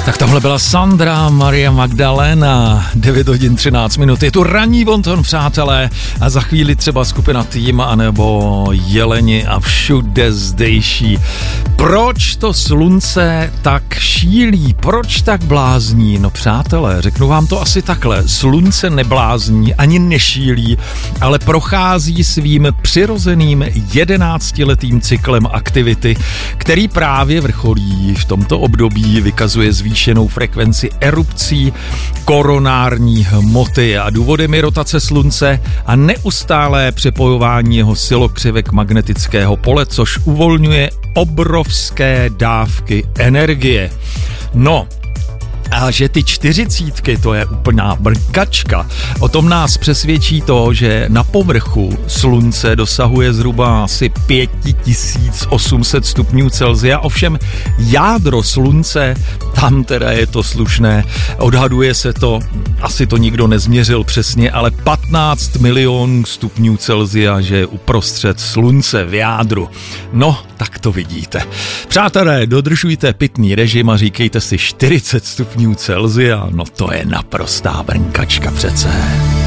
Tak tohle byla Sandra Maria Magdalena, 9 hodin 13 minut. Je tu ranní bonton, přátelé, a za chvíli třeba skupina Tým anebo Jeleni a všude zdejší. Proč to slunce tak šílí? Proč tak blázní? No přátelé, řeknu vám to asi takhle. Slunce neblázní ani nešílí, ale prochází svým přirozeným 11letým cyklem aktivity, který právě vrcholí v tomto období, vykazuje zvýšenou frekvenci erupcí koronární hmoty a důvodem je rotace slunce a neustálé přepojování jeho silokřivek magnetického pole, což uvolňuje obrovské dávky energie. No, a že ty 40, to je úplná brkačka. O tom nás přesvědčí to, že na povrchu slunce dosahuje zhruba asi 5800 stupňů Celsia, ovšem jádro slunce, tam teda je to slušné, odhaduje se to, asi to nikdo nezměřil přesně, ale 15 milionů stupňů Celsia, že je uprostřed slunce v jádru. No, tak to vidíte. Přátelé, dodržujte pitný režim a říkejte si 40 stupňů Celsia, no to je naprostá brnkačka přece.